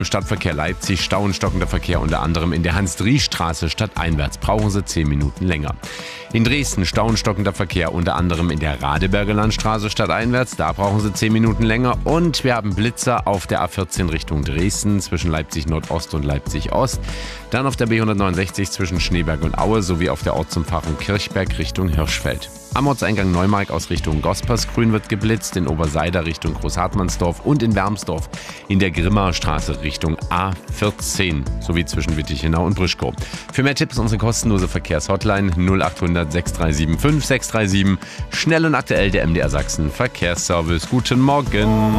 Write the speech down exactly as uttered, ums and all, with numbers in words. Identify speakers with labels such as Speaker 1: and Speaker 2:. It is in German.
Speaker 1: Im Stadtverkehr Leipzig Stau und stockender Verkehr unter anderem in der Hans-Dries-Straße stadteinwärts. Brauchen Sie zehn Minuten länger. In Dresden Stau und stockender Verkehr unter anderem in der Radeberger Landstraße stadteinwärts. Da brauchen Sie zehn Minuten länger. Und wir haben Blitzer auf der A vierzehn Richtung Dresden zwischen Leipzig Nordost und Leipzig Ost. Dann auf der B hundertneunundsechzig zwischen Schneeberg und Aue sowie auf der Ortsumfahrung Kirchberg Richtung Hirschfeld. Am Ortseingang Neumark aus Richtung Gospersgrün wird geblitzt, in Oberseider Richtung Großhartmannsdorf und in Wermsdorf in der Grimmaer Straße Richtung A vierzehn sowie zwischen Wittichenau und Brischkow. Für mehr Tipps unsere kostenlose Verkehrshotline null achthundert sechs drei sieben fünf sechs drei sieben. Schnell und aktuell der M D R Sachsen Verkehrsservice. Guten Morgen.